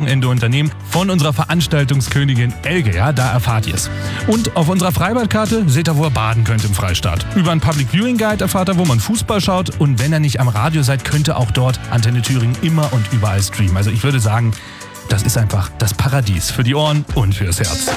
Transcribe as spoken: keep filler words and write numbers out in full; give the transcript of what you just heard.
Wochenende unternehmen von unserer Veranstaltungskönigin Elke. Ja, da erfahrt ihr es. Und auf unserer Freibadkarte seht ihr, wo ihr baden könnt im Freistaat. Über einen Public Viewing Guide erfahrt ihr, wo man Fußball schaut. Und wenn ihr nicht am Radio seid, könnt ihr auch dort Antenne Thüringen immer und überall streamen. Also ich würde sagen, das ist einfach das Paradies für die Ohren und fürs Herz.